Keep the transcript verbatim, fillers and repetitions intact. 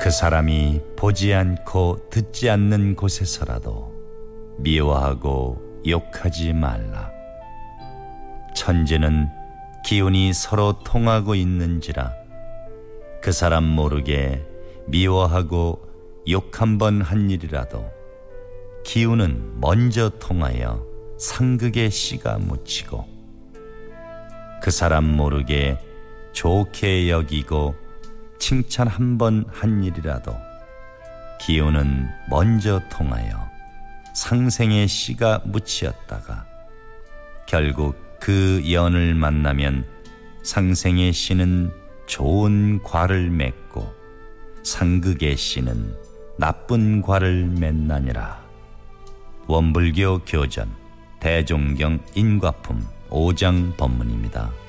그 사람이 보지 않고 듣지 않는 곳에서라도 미워하고 욕하지 말라. 천재는 기운이 서로 통하고 있는지라 그 사람 모르게 미워하고 욕 한 번 한 일이라도 기운은 먼저 통하여 상극의 씨가 묻히고 그 사람 모르게 좋게 여기고 칭찬 한 번 한 일이라도 기운은 먼저 통하여 상생의 씨가 묻히었다가 결국 그 연을 만나면 상생의 씨는 좋은 과를 맺고 상극의 씨는 나쁜 과를 맺나니라. 원불교 교전 대종경 인과품 오 장 법문입니다.